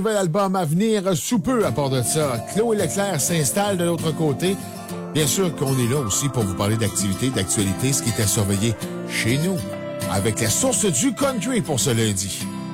Nouvel album à venir sous peu à part de ça. Chloé Leclerc s'installe de l'autre côté. Bien sûr qu'on est là aussi pour vous parler d'activité, d'actualité, ce qui est à surveiller chez nous. Avec la source du country pour ce lundi.